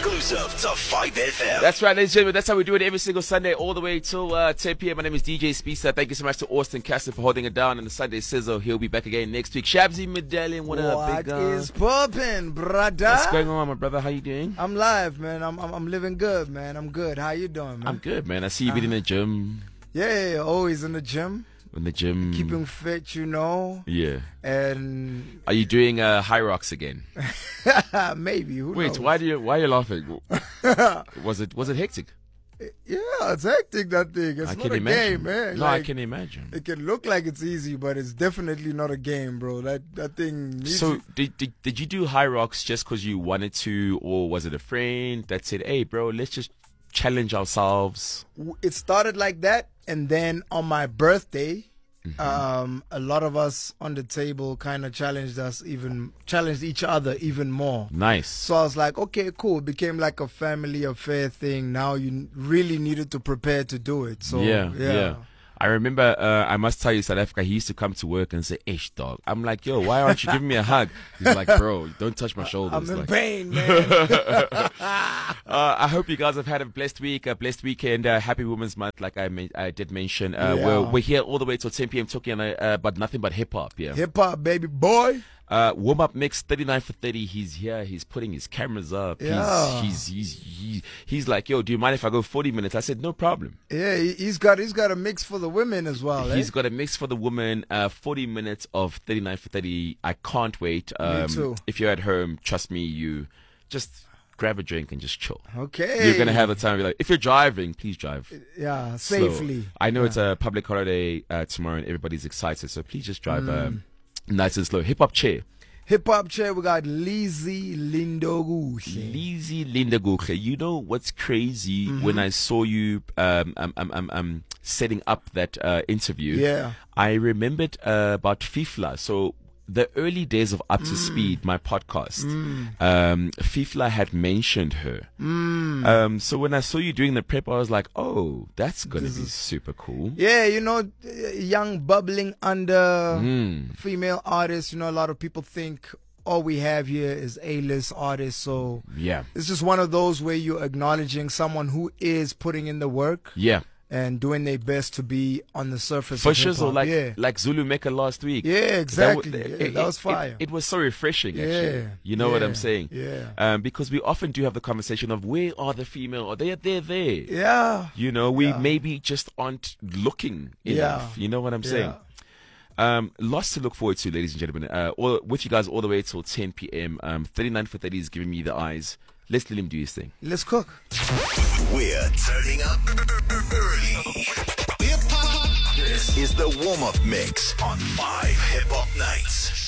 Exclusive to 5FM. That's right, ladies and gentlemen. That's how we do it every single Sunday, all the way till 10 p.m. My name is DJ Speedster. Thank you so much to Austin Castle for holding it down. And the Sunday Sizzle, he'll be back again next week. Shabzy Medallion, what up, big guy? What is poppin', brother? What's going on, my brother? How you doing? I'm live, man. I'm living good, man. I'm good. How you doing, man? I'm good, man. I see you been in the gym. Yeah, always in the gym. In the gym. Keeping fit, you know. Yeah. And are you doing High Rocks again? maybe. Who Wait, knows? why are you laughing? Was it hectic? Yeah, it's hectic, that thing. It's not a game, man. No, I can imagine. It can look like it's easy, but it's definitely not a game, bro. That thing needs So did you do High Rocks just because you wanted to, or was it a friend that said, hey, bro, let's just challenge ourselves? It started like that, and then on my birthday, a lot of us on the table kind of challenged each other even more. Nice. So I was like, okay, cool. It became like a family affair thing. Now you really needed to prepare to do it. So yeah. I remember, I must tell you, South Africa, he used to come to work and say, "Ish, dog." I'm like, yo, why aren't you giving me a hug? He's like, bro, don't touch my shoulders. I'm in like, pain, man. I hope you guys have had a blessed week, a blessed weekend. Happy Women's Month, like I did mention. We're here all the way till 10 p.m. talking about nothing but hip-hop. Yeah. Hip-hop, baby boy. Warm-up mix, 39 for 30. He's here. He's putting his cameras up. Yeah. He's like, yo, do you mind if I go 40 minutes? I said, no problem. Yeah, he's got a mix for the women as well. He's got a mix for the women. 40 minutes of 39 for 30. I can't wait. Me too. If you're at home, trust me, you just grab a drink and just chill. Okay. You're gonna have the time. If you're driving, please drive. Yeah, slow. safely. I know it's a public holiday tomorrow and everybody's excited, so please just drive nice and slow. Hip Hop Chair. Hip Hop Chair, we got Lizzy Lindoguhle. Lizzy Lindoguhle. You know what's crazy? When I saw you setting up that interview, yeah, I remembered about Fifla. So the early days of Up to Speed, my podcast, Fifla had mentioned her. So when I saw you doing the prep, I was like, oh, that's going to be super cool. Yeah, you know, young, bubbling under female artists. You know, a lot of people think all we have here is A-list artists. So yeah, it's just one of those where you're acknowledging someone who is putting in the work. Yeah. And doing their best to be on the surface. For sure, so like Zulu Mecca last week. Yeah, exactly. That was fire. It was so refreshing, actually. Yeah, you know what I'm saying? Yeah. Because we often do have the conversation of where are the female, or they're there. Yeah. You know, we maybe just aren't looking enough. You know what I'm saying? Lots to look forward to, ladies and gentlemen. With you guys all the way till 10 p.m. 39 for 30 is giving me the eyes. Let's let him do his thing. Let's cook. We're turning up early. Hip-hop. This is the warm-up mix on 5 Hip Hop Nights.